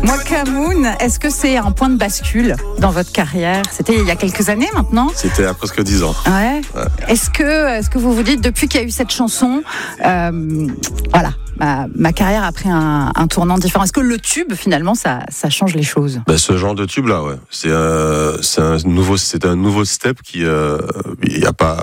Mwakamoun, est-ce que c'est un point de bascule dans votre carrière? C'était il y a quelques années maintenant? C'était à presque 10 ans. Ouais. Est-ce que vous vous dites, depuis qu'il y a eu cette chanson, voilà, ma carrière a pris un tournant différent? Est-ce que le tube, finalement, ça change les choses? Ce genre de tube là, ouais. C'est un nouveau step qui, il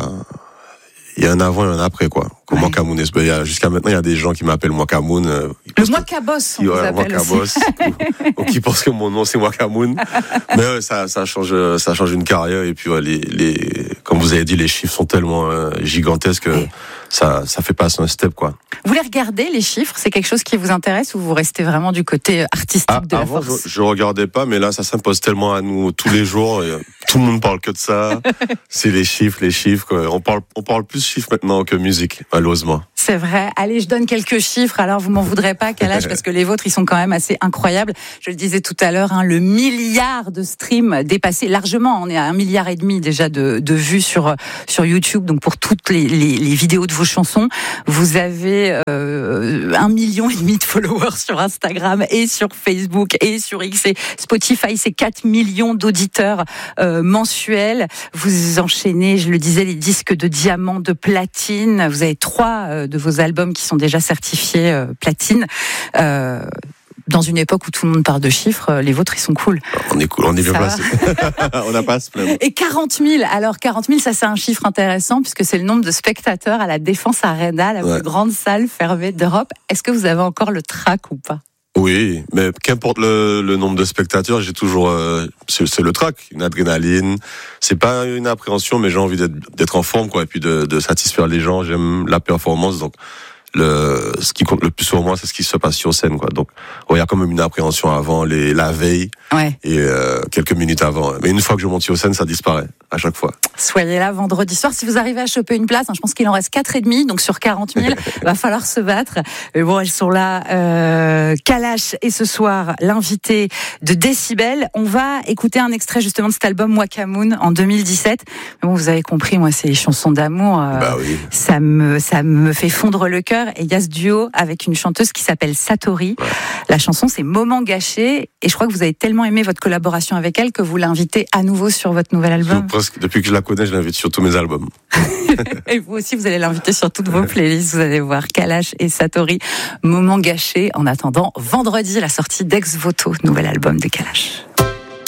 y a un avant et un après, quoi. Comme Mwakamoun. Jusqu'à maintenant, il y a des gens qui m'appellent Mwakamoun. Le Mwakaboss, on vous appelle aussi. Ou qui pensent que mon nom, c'est Mwakamoun. Mais ouais, ça change une carrière. Et puis, comme vous avez dit, les chiffres sont tellement gigantesques que ça fait passer un step, quoi. Vous les regardez, les chiffres? C'est quelque chose qui vous intéresse ou vous restez vraiment du côté artistique de la avant, force? je regardais pas, mais là, ça s'impose tellement à nous tous les jours. Et tout le monde parle que de ça. C'est les chiffres, quoi. On parle plus chiffres maintenant que musique, malheureusement. C'est vrai. Allez, je donne quelques chiffres. Alors, vous m'en voudrez pas, Kalash, parce que les vôtres, ils sont quand même assez incroyables. Je le disais tout à l'heure, le milliard de streams dépassés largement. On est à 1,5 milliard déjà de vues sur YouTube. Donc, pour toutes les vidéos de vos chansons, vous avez 1,5 million de followers sur Instagram et sur Facebook et sur X et Spotify. C'est 4 millions d'auditeurs mensuels. Vous enchaînez, je le disais, les disques de diamant, de platine. Vous avez 3 de vos albums qui sont déjà certifiés platine. Dans une époque où tout le monde parle de chiffres, les vôtres, ils sont cool. On est cool, on est bien placés. On n'a pas à se plaindre. Et 40 000. Alors, 40 000, ça, c'est un chiffre intéressant puisque c'est le nombre de spectateurs à la Défense Arena, la plus grande salle fermée d'Europe. Est-ce que vous avez encore le trac ou pas? Oui, mais qu'importe le nombre de spectateurs, j'ai toujours c'est le trac, une adrénaline. C'est pas une appréhension, mais j'ai envie d'être en forme, quoi, et puis de satisfaire les gens. J'aime la performance, donc ce qui compte le plus pour moi, c'est ce qui se passe sur scène, quoi. Donc, il y a quand même une appréhension avant, la veille, et quelques minutes avant. Mais une fois que je monte sur scène, ça disparaît à chaque fois. Soyez là vendredi soir si vous arrivez à choper une place. Je pense qu'il en reste 4,5, donc sur 40 000, va falloir se battre. Mais bon, elles sont là. Kalash et ce soir l'invité de Décibel. On va écouter un extrait justement de cet album Mwakamoun en 2017. Mais bon, vous avez compris, moi, c'est les chansons d'amour. Oui. Ça me fait fondre le cœur. Et il y a ce duo avec une chanteuse qui s'appelle Satori. Ouais. La chanson, c'est Moment gâché. Et je crois que vous avez tellement aimé votre collaboration avec elle que vous l'invitez à nouveau sur votre nouvel album. Presque, depuis que je la connais, je l'invite sur tous mes albums. Et vous aussi, vous allez l'inviter sur toutes vos playlists. Vous allez voir Kalash et Satori. Moment gâché. En attendant, vendredi, la sortie d'Ex Voto, nouvel album de Kalash.